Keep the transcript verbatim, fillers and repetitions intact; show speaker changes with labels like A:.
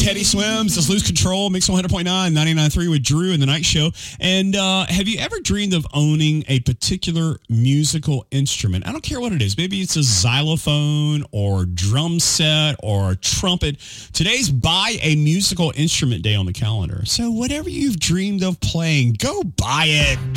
A: Teddy Swims. Let's Lose Control. Mix one hundred point nine, ninety-nine point three with Drew in the night show. And uh, have you ever dreamed of owning a particular musical instrument? I don't care what it is. Maybe it's a xylophone or drum set or a trumpet. Today's Buy a Musical Instrument Day on the calendar. So whatever you've dreamed of playing, go buy it.